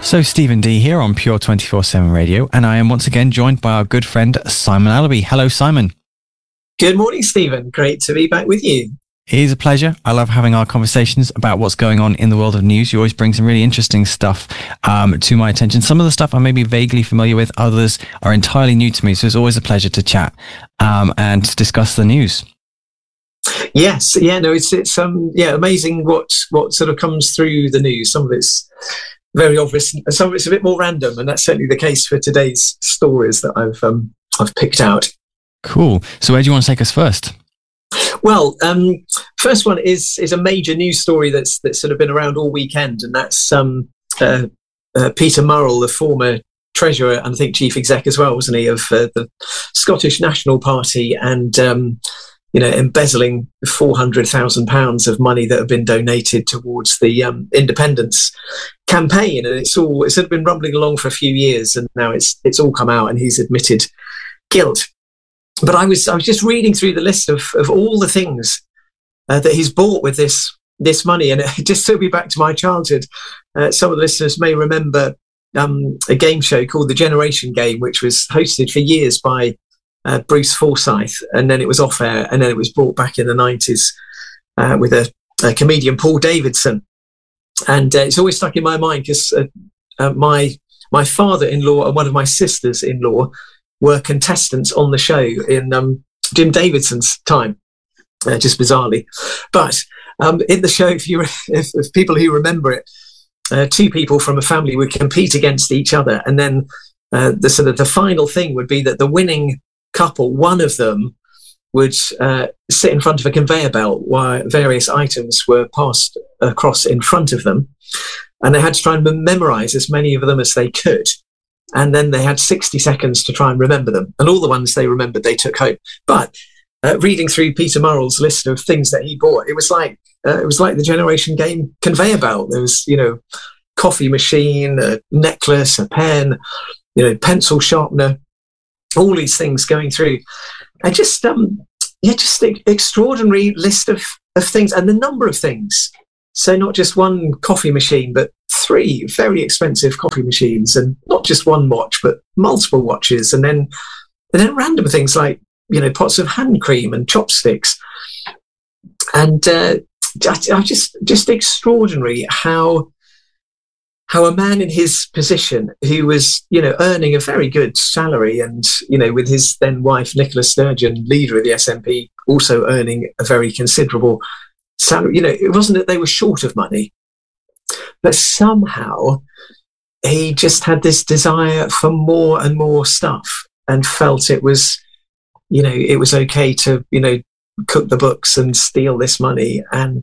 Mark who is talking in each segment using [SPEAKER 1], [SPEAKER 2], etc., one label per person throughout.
[SPEAKER 1] So Stephen D here on Pure 24/7 Radio, and I am once again joined by our good friend Simon Allaby. Hello, Simon.
[SPEAKER 2] Good morning, Stephen. Great to be back with you.
[SPEAKER 1] It is a pleasure. I love having our conversations about what's going on in the world of news. You always bring some really interesting stuff to my attention. Some of the stuff I may be vaguely familiar with, others are entirely new to me. So it's always a pleasure to chat and discuss the news.
[SPEAKER 2] Yes, it's amazing what sort of comes through the news. Some of it's very obvious, and some of it's a bit more random, and that's certainly the case for today's stories that I've picked out.
[SPEAKER 1] Cool. So where do you want to take us first?
[SPEAKER 2] Well, first one is a major news story that's sort of been around all weekend, and that's Peter Murrell, the former treasurer and I think chief exec as well, wasn't he, of the Scottish National Party, and embezzling £400,000 of money that had been donated towards the independence campaign, and it's been rumbling along for a few years, and now it's all come out, and he's admitted guilt. But I was just reading through the list of all the things that he's bought with this money, and it just took me back to my childhood. Some of the listeners may remember a game show called The Generation Game, which was hosted for years by Bruce Forsyth, and then it was off air, and then it was brought back in the 90s with a comedian, Paul Davidson. And it's always stuck in my mind because my father-in-law and one of my sisters-in-law were contestants on the show in Jim Davidson's time, just bizarrely. But in the show, if people who remember it, two people from a family would compete against each other, and then the final thing would be that the winning couple, one of them would sit in front of a conveyor belt while various items were passed across in front of them, and they had to try and memorize as many of them as they could. And then they had 60 seconds to try and remember them. And all the ones they remembered, they took home. But reading through Peter Murrell's list of things that he bought, it was like the Generation Game conveyor belt. There was, coffee machine, a necklace, a pen, pencil sharpener, all these things going through. And just extraordinary list of things, and the number of things. So not just one coffee machine, but 3 very expensive coffee machines, and not just one watch, but multiple watches, and then random things like pots of hand cream and chopsticks, and just extraordinary how a man in his position, who was earning a very good salary, and with his then wife Nicola Sturgeon, leader of the SNP, also earning a very considerable salary. It wasn't that they were short of money, but somehow he just had this desire for more and more stuff, and felt it was okay to cook the books and steal this money and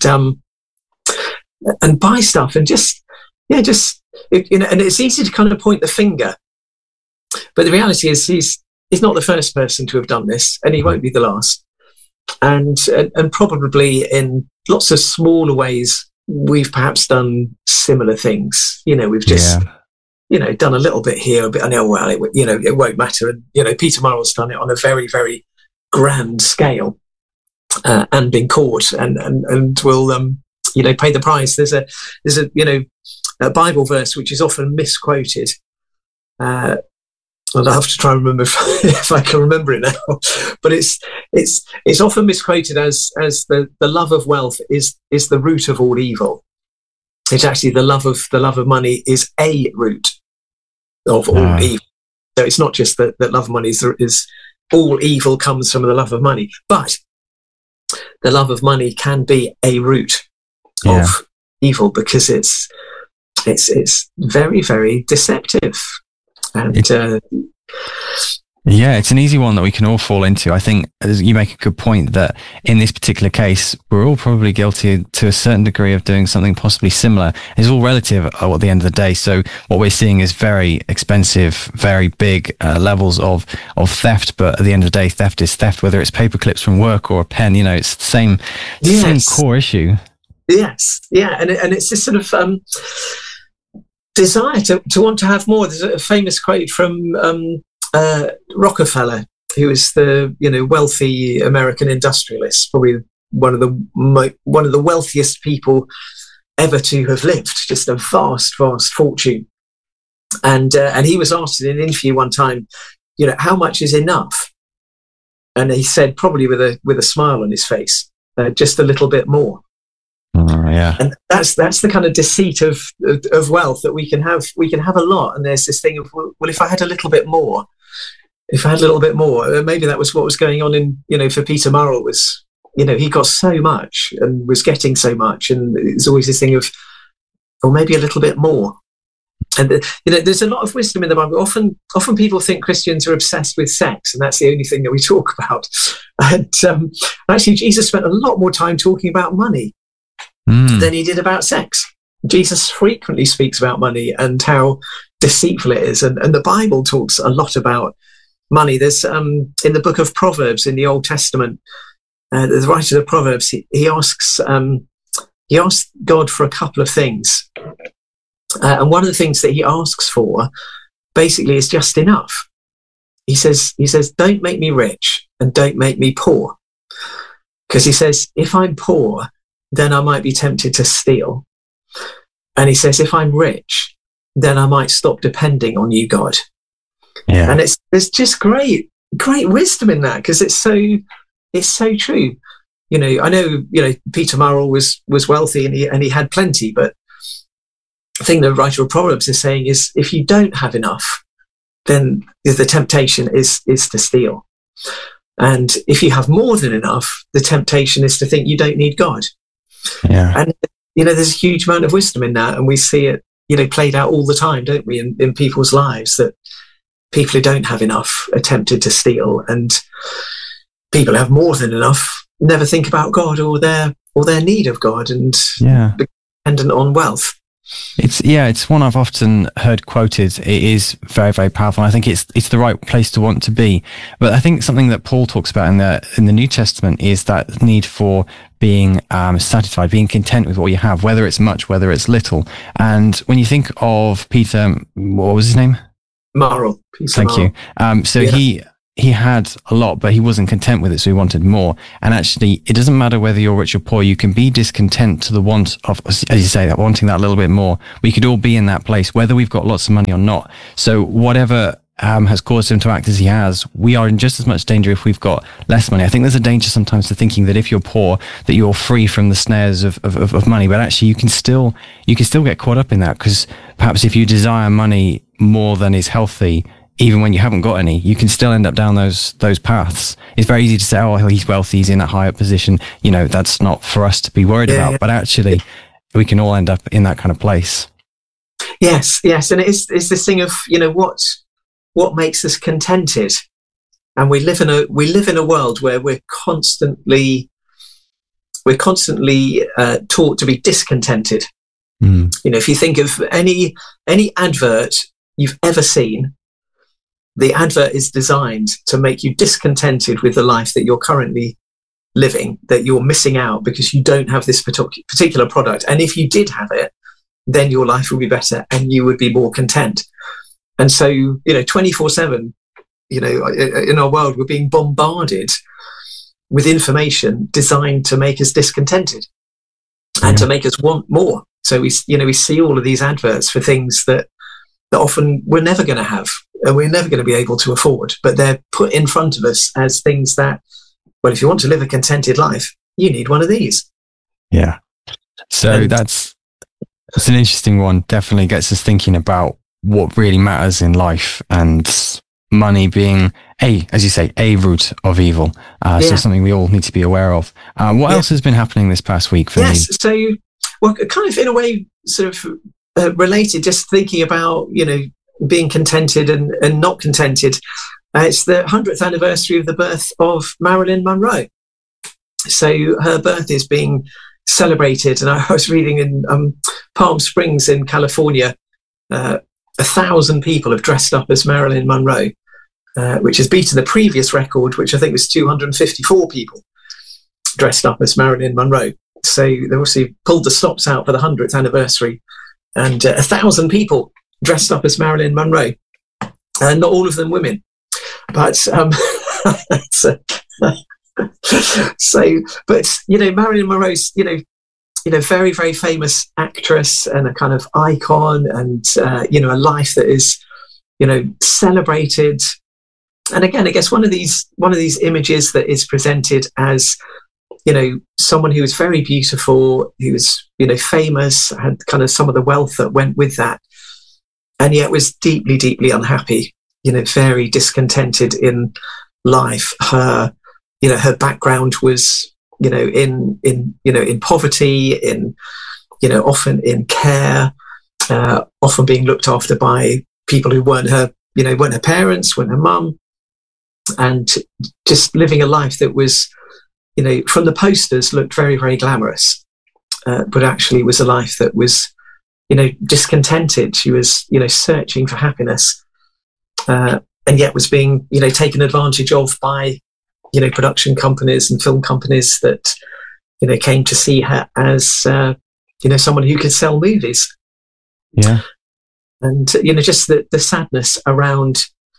[SPEAKER 2] buy stuff, and and it's easy to kind of point the finger, but the reality is he's not the first person to have done this, and he won't be the last. And probably in lots of smaller ways, we've perhaps done similar things. We've just, done a little bit here, a bit. I know, well, it won't matter. And Peter Murrell's done it on a very, very grand scale, and been caught, and will pay the price. There's a Bible verse which is often misquoted. I'll have to try and remember if I can remember it now. But it's often misquoted as the love of wealth is the root of all evil. It's actually the love of money is a root of all evil. So it's not just that love of money is all evil comes from the love of money, but the love of money can be a root of evil, because it's very, very deceptive. And
[SPEAKER 1] it's an easy one that we can all fall into. I think, as you make a good point, that in this particular case, we're all probably guilty to a certain degree of doing something possibly similar. It's all relative at the end of the day. So what we're seeing is very expensive, very big levels of theft. But at the end of the day, theft is theft, whether it's paper clips from work or a pen. It's the same core issue.
[SPEAKER 2] Yes, yeah, and it's this sort of desire to want to have more. There's a famous quote from Rockefeller, who is the wealthy American industrialist, probably one of the wealthiest people ever to have lived, just a vast fortune. And he was asked in an interview one time, how much is enough? And he said, probably with a smile on his face, just a little bit more.
[SPEAKER 1] Yeah.
[SPEAKER 2] And that's the kind of deceit of wealth, that we can have a lot, and there's this thing of, well, if I had a little bit more, maybe that was what was going on in, for Peter Murrell was, he got so much and was getting so much, and it's always this thing of, or maybe a little bit more. And there's a lot of wisdom in the Bible. Often people think Christians are obsessed with sex, and that's the only thing that we talk about. And actually, Jesus spent a lot more time talking about money than he did about sex. Jesus frequently speaks about money and how deceitful it is, and the Bible talks a lot about money. There's in the book of Proverbs in the Old Testament, the writer of the Proverbs, he asks God for a couple of things. And one of the things that he asks for basically is just enough. He says, don't make me rich and don't make me poor. Because he says, if I'm poor, then I might be tempted to steal. And he says, if I'm rich, then I might stop depending on you, God.
[SPEAKER 1] Yeah.
[SPEAKER 2] And there's just great wisdom in that, because it's so true. I know, Peter Murrell was wealthy and he had plenty, but the thing the writer of Proverbs is saying is, if you don't have enough, then the temptation is to steal. And if you have more than enough, the temptation is to think you don't need God.
[SPEAKER 1] Yeah.
[SPEAKER 2] And, there's a huge amount of wisdom in that. And we see it, played out all the time, don't we, in people's lives, that people who don't have enough are tempted to steal, and people who have more than enough never think about God or their need of God, and dependent on wealth.
[SPEAKER 1] It's one I've often heard quoted. It is very, very powerful. And I think it's the right place to want to be. But I think something that Paul talks about in the New Testament is that need for being satisfied, being content with what you have, whether it's much, whether it's little. And when you think of Peter, what was his name?
[SPEAKER 2] Murrell.
[SPEAKER 1] Thank you. He had a lot, but he wasn't content with it, so he wanted more. And actually, it doesn't matter whether you're rich or poor. You can be discontent to the want of, as you say, that wanting that little bit more. We could all be in that place, whether we've got lots of money or not. So whatever has caused him to act as he has, we are in just as much danger if we've got less money. I think there's a danger sometimes to thinking that if you're poor, that you're free from the snares of money. But actually, you can still get caught up in that, because perhaps if you desire money more than is healthy, even when you haven't got any, you can still end up down those paths. It's very easy to say, oh, he's wealthy, he's in a higher position. That's not for us to be worried about. But actually, we can all end up in that kind of place.
[SPEAKER 2] Yes. And it's this thing of, what makes us contented. And we live in a world where we're constantly taught to be discontented. If you think of any advert you've ever seen, the advert is designed to make you discontented with the life that you're currently living, that you're missing out because you don't have this particular product. And if you did have it, then your life would be better and you would be more content. And so, 24/7, in our world, we're being bombarded with information designed to make us discontented and to make us want more. So we see all of these adverts for things that often we're never going to have and we're never going to be able to afford, but they're put in front of us as things that, well, if you want to live a contented life, you need one of these. Yeah.
[SPEAKER 1] So that's an interesting one. Definitely gets us thinking about what really matters in life, and money being as you say, a root of evil. So something we all need to be aware of. What else has been happening this past week for you?
[SPEAKER 2] Yes. So, well, kind of in a way, sort of related, just thinking about, being contented and not contented. It's the 100th anniversary of the birth of Marilyn Monroe. So her birth is being celebrated. And I was reading in Palm Springs in California, 1,000 people have dressed up as Marilyn Monroe, which has beaten the previous record, which I think was 254 people dressed up as Marilyn Monroe. So they obviously pulled the stops out for the 100th anniversary, and 1,000 people dressed up as Marilyn Monroe, and not all of them women. But Marilyn Monroe's, very, very famous actress and a kind of icon, and a life that is, celebrated. And again, I guess one of these images that is presented as, someone who was very beautiful, who was, famous, had kind of some of the wealth that went with that, and yet was deeply, deeply unhappy, very discontented in life. Her background was, in poverty, often in care, often being looked after by people who weren't her parents, weren't her mum, and just living a life that was, from the posters looked very, very glamorous, but actually was a life that was, discontented. She was, searching for happiness, and yet was being, taken advantage of by, production companies and film companies that, came to see her as, someone who could sell movies.
[SPEAKER 1] Yeah.
[SPEAKER 2] And, just the sadness around,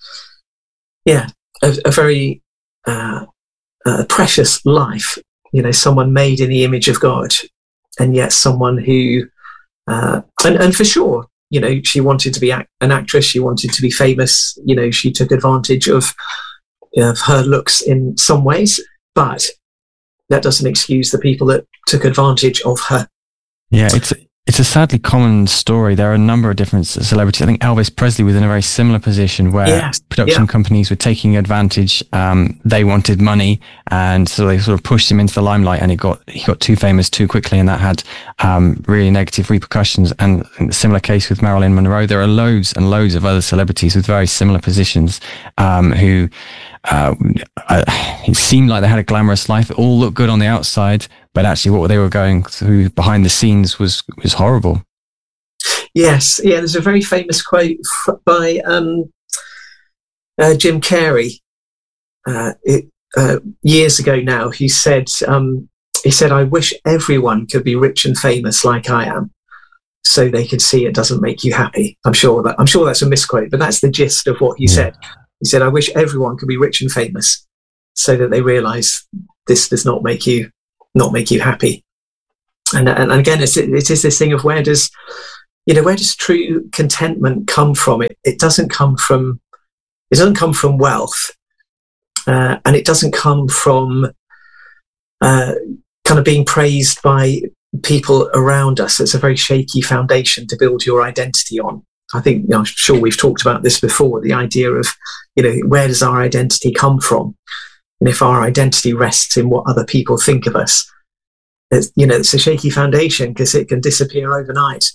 [SPEAKER 2] a very precious life, someone made in the image of God, and yet someone who, and for sure, she wanted to be an actress, she wanted to be famous, she took advantage of her looks in some ways, but that doesn't excuse the people that took advantage of her.
[SPEAKER 1] Yeah, it's a sadly common story. There are a number of different celebrities. I think Elvis Presley was in a very similar position where production companies were taking advantage. They wanted money, and so they sort of pushed him into the limelight, and he got too famous too quickly, and that had really negative repercussions. And in a similar case with Marilyn Monroe, there are loads and loads of other celebrities with very similar positions who it seemed like they had a glamorous life. It all looked good on the outside, but actually what they were going through behind the scenes was horrible.
[SPEAKER 2] Yes. Yeah. There's a very famous quote by Jim Carrey years ago now. He said, I wish everyone could be rich and famous like I am, so they could see it doesn't make you happy. I'm sure that's a misquote, but that's the gist of what he said. He said, I wish everyone could be rich and famous so that they realize this does not make you happy. And again, it is this thing of where does true contentment come from? It doesn't come from wealth, and it doesn't come from kind of being praised by people around us. It's a very shaky foundation to build your identity on. I think, I'm sure we've talked about this before, the idea of, where does our identity come from? And if our identity rests in what other people think of us, it's a shaky foundation because it can disappear overnight.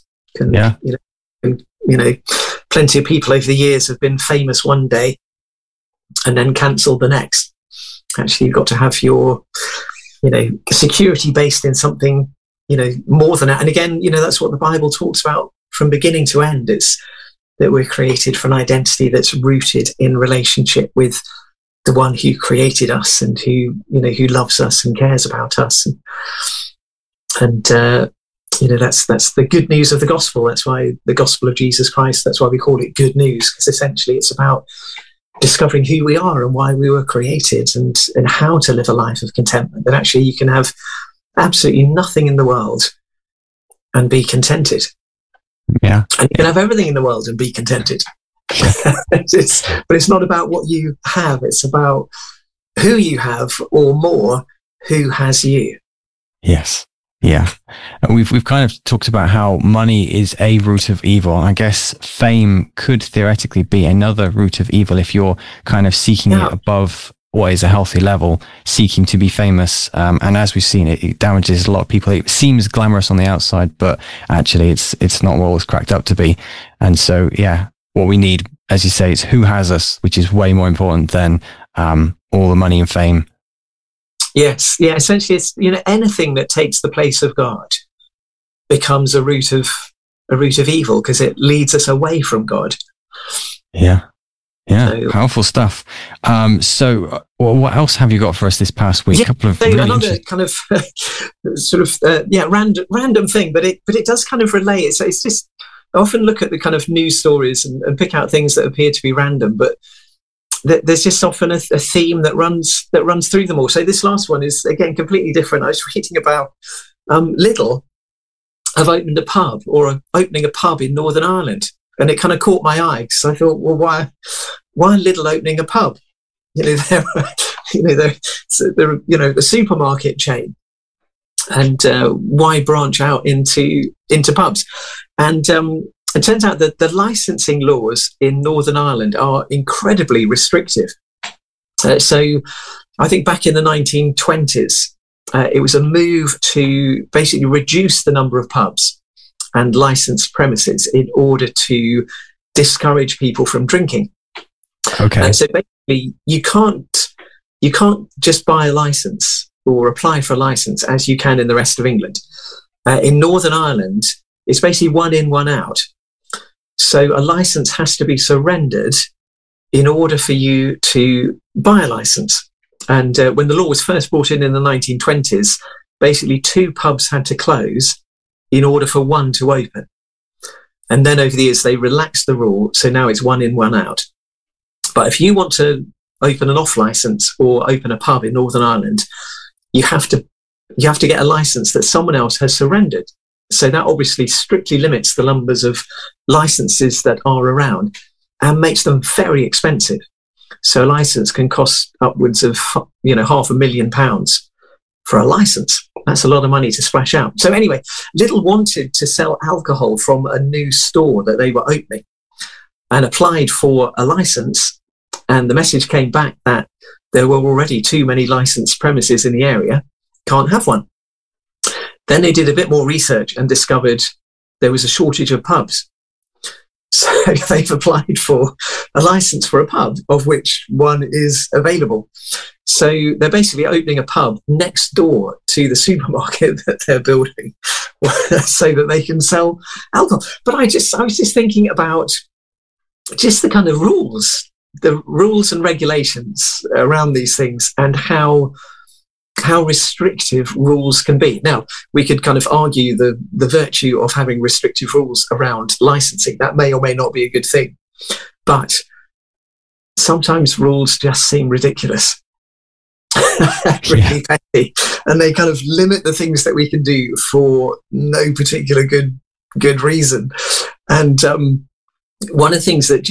[SPEAKER 2] Plenty of people over the years have been famous one day and then cancelled the next. Actually, you've got to have your, security based in something, more than that. And again, that's what the Bible talks about from beginning to end. It's that we're created for an identity that's rooted in relationship with the one who created us and who loves us and cares about us. And that's the good news of the gospel. That's why the gospel of Jesus Christ, that's why we call it good news, because essentially it's about discovering who we are and why we were created and how to live a life of contentment. That actually you can have absolutely nothing in the world and be contented.
[SPEAKER 1] Yeah.
[SPEAKER 2] And you can have everything in the world and be contented. But it's not about what you have. It's about who you have, or more, who has you.
[SPEAKER 1] Yes. Yeah. And we've kind of talked about how money is a root of evil. I guess fame could theoretically be another root of evil if you're kind of seeking it above what is a healthy level, seeking to be famous. And as we've seen, it damages a lot of people. It seems glamorous on the outside, but actually it's not what it's cracked up to be. And so, what we need, as you say, is who has us, which is way more important than all the money and fame.
[SPEAKER 2] Yes. Yeah. Essentially, it's, anything that takes the place of God becomes a root of evil because it leads us away from God.
[SPEAKER 1] Yeah. Yeah, so, powerful stuff. So what else have you got for us this past week? A couple of really
[SPEAKER 2] another kind of random thing, but it does kind of relate. It's just, I often look at the kind of news stories and pick out things that appear to be random, but there's just often a theme that runs through them all. So this last one is again completely different. I was reading about Lidl have opened a pub or opening a pub in Northern Ireland. And it kind of caught my eye because I thought, well, why Lidl opening a pub? They're a supermarket chain, and why branch out into pubs? And it turns out that the licensing laws in Northern Ireland are incredibly restrictive. So I think back in the 1920s, it was a move to basically reduce the number of pubs and licensed premises in order to discourage people from drinking.
[SPEAKER 1] Okay.
[SPEAKER 2] And so basically, you can't just buy a license or apply for a license as you can in the rest of England. In Northern Ireland, it's basically one in, one out. So a license has to be surrendered in order for you to buy a license. And when the law was first brought in the 1920s, basically 2 pubs had to close in order for one to open. And then over the years, they relaxed the rule. So now it's one in, one out. But if you want to open an off license or open a pub in Northern Ireland, you have to get a license that someone else has surrendered. So that obviously strictly limits the numbers of licenses that are around and makes them very expensive. So a license can cost upwards of, £500,000 for a license. That's a lot of money to splash out. So anyway, Lidl wanted to sell alcohol from a new store that they were opening and applied for a license. And the message came back that there were already too many licensed premises in the area, can't have one. Then they did a bit more research and discovered there was a shortage of pubs. So they've applied for a license for a pub, of which one is available. So they're basically opening a pub next door to the supermarket that they're building so that they can sell alcohol. But I was just thinking about just the kind of the rules and regulations around these things and how restrictive rules can be. Now, we could kind of argue the virtue of having restrictive rules around licensing. That may or may not be a good thing. But sometimes rules just seem ridiculous. Really petty. And they kind of limit the things that we can do for no particular good reason. And one of the things that